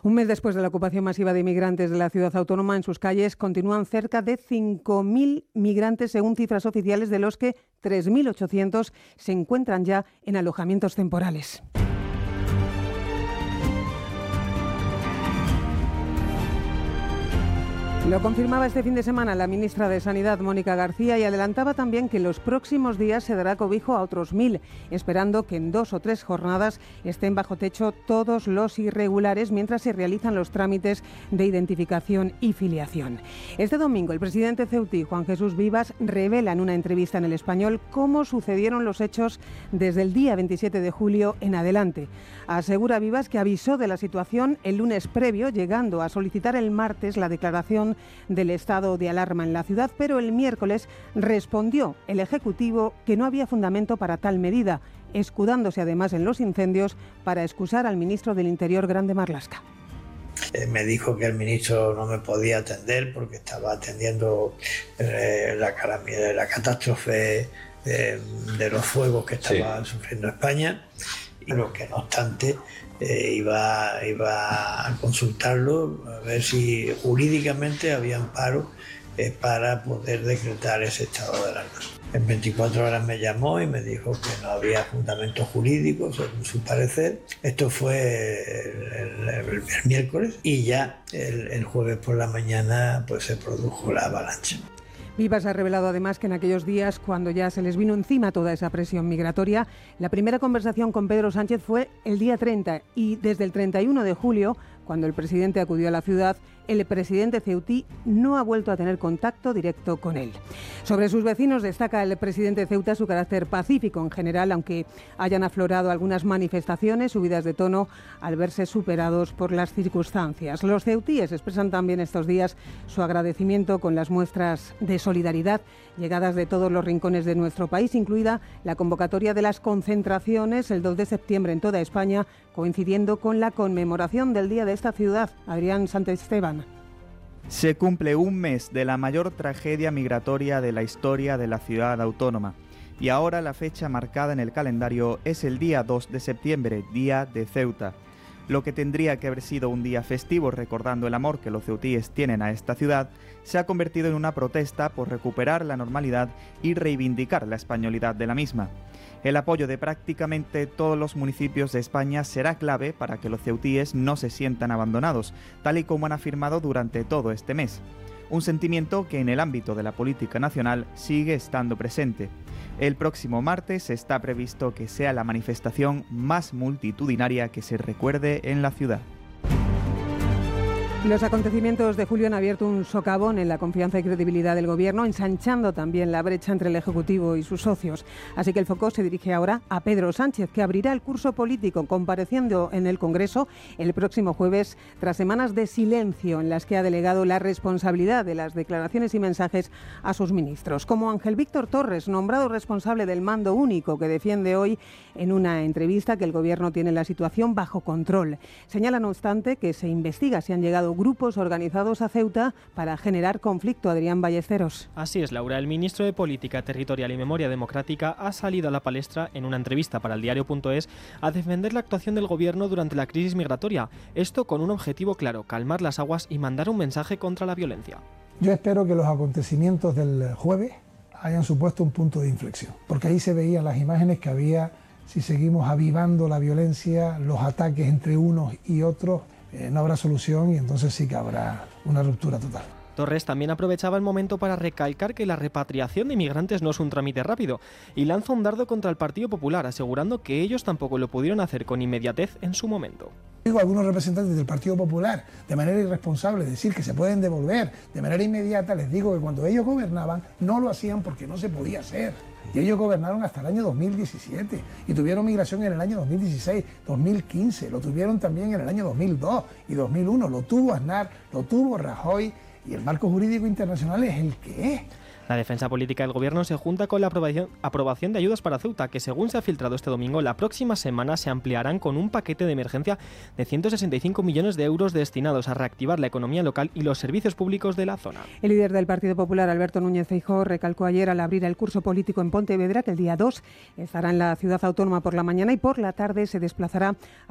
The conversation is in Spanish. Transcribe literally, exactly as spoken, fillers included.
Un mes después de la ocupación masiva de inmigrantes de la ciudad autónoma, en sus calles continúan cerca de cinco mil migrantes, según cifras oficiales, de los que tres mil ochocientos se encuentran ya en alojamientos temporales. Lo confirmaba este fin de semana la ministra de Sanidad, Mónica García, y adelantaba también que en los próximos días se dará cobijo a otros mil, esperando que en dos o tres jornadas estén bajo techo todos los irregulares mientras se realizan los trámites de identificación y filiación. Este domingo, el presidente ceutí, Juan Jesús Vivas, revela en una entrevista en El Español cómo sucedieron los hechos desde el día veintisiete de julio en adelante. Asegura Vivas que avisó de la situación el lunes previo, llegando a solicitar el martes la declaración del estado de alarma en la ciudad, pero el miércoles respondió el Ejecutivo que no había fundamento para tal medida, escudándose además en los incendios para excusar al ministro del Interior, Grande Marlaska. Eh, me dijo que el ministro no me podía atender porque estaba atendiendo eh, la, la catástrofe eh, de los fuegos que estaba sí. sufriendo España, pero que no obstante eh, iba, iba a consultarlo a ver si jurídicamente había amparo eh, para poder decretar ese estado de alarma. En veinticuatro horas me llamó y me dijo que no había fundamento jurídico según su parecer. Esto fue el, el, el, el miércoles y ya el, el jueves por la mañana pues se produjo la avalancha. Vivas ha revelado además que en aquellos días, cuando ya se les vino encima toda esa presión migratoria, la primera conversación con Pedro Sánchez fue el día treinta y desde el treinta y uno de julio, cuando el presidente acudió a la ciudad, el presidente ceutí no ha vuelto a tener contacto directo con él. Sobre sus vecinos destaca el presidente ceuta su carácter pacífico en general, aunque hayan aflorado algunas manifestaciones subidas de tono al verse superados por las circunstancias. Los ceutíes expresan también estos días su agradecimiento con las muestras de solidaridad llegadas de todos los rincones de nuestro país, incluida la convocatoria de las concentraciones el dos de septiembre en toda España, coincidiendo con la conmemoración del día de esta ciudad. Adrián Santisteban. Se cumple un mes de la mayor tragedia migratoria de la historia de la ciudad autónoma. Y ahora la fecha marcada en el calendario es el día dos de septiembre, Día de Ceuta. Lo que tendría que haber sido un día festivo recordando el amor que los ceutíes tienen a esta ciudad, se ha convertido en una protesta por recuperar la normalidad y reivindicar la españolidad de la misma. El apoyo de prácticamente todos los municipios de España será clave para que los ceutíes no se sientan abandonados, tal y como han afirmado durante todo este mes. Un sentimiento que en el ámbito de la política nacional sigue estando presente. El próximo martes está previsto que sea la manifestación más multitudinaria que se recuerde en la ciudad. Los acontecimientos de julio han abierto un socavón en la confianza y credibilidad del Gobierno, ensanchando también la brecha entre el Ejecutivo y sus socios. Así que el foco se dirige ahora a Pedro Sánchez, que abrirá el curso político compareciendo en el Congreso el próximo jueves, tras semanas de silencio en las que ha delegado la responsabilidad de las declaraciones y mensajes a sus ministros. Como Ángel Víctor Torres, nombrado responsable del mando único, que defiende hoy en una entrevista que el Gobierno tiene la situación bajo control. Señala, no obstante, que se investiga si han llegado grupos organizados a Ceuta para generar conflicto. Adrián Ballesteros. Así es, Laura. El ministro de Política Territorial y Memoria Democrática ha salido a la palestra en una entrevista para el diario punto es a defender la actuación del Gobierno durante la crisis migratoria. Esto con un objetivo claro: calmar las aguas y mandar un mensaje contra la violencia. Yo espero que los acontecimientos del jueves hayan supuesto un punto de inflexión, porque ahí se veían las imágenes que había, si seguimos avivando la violencia, los ataques entre unos y otros, Eh, no habrá solución y entonces sí que habrá una ruptura total. Torres también aprovechaba el momento para recalcar que la repatriación de inmigrantes no es un trámite rápido y lanza un dardo contra el Partido Popular, asegurando que ellos tampoco lo pudieron hacer con inmediatez en su momento. Digo a algunos representantes del Partido Popular, de manera irresponsable, decir que se pueden devolver de manera inmediata. Les digo que cuando ellos gobernaban no lo hacían porque no se podía hacer. Y ellos gobernaron hasta el año dos mil diecisiete y tuvieron migración en el año dos mil dieciséis, dos mil quince, lo tuvieron también en el año dos mil dos y dos mil uno, lo tuvo Aznar, lo tuvo Rajoy, y el marco jurídico internacional es el que es. La defensa política del Gobierno se junta con la aprobación, aprobación de ayudas para Ceuta, que según se ha filtrado este domingo, la próxima semana se ampliarán con un paquete de emergencia de ciento sesenta y cinco millones de euros destinados a reactivar la economía local y los servicios públicos de la zona. El líder del Partido Popular, Alberto Núñez Feijóo, recalcó ayer al abrir el curso político en Pontevedra que el día dos estará en la ciudad autónoma por la mañana y por la tarde se desplazará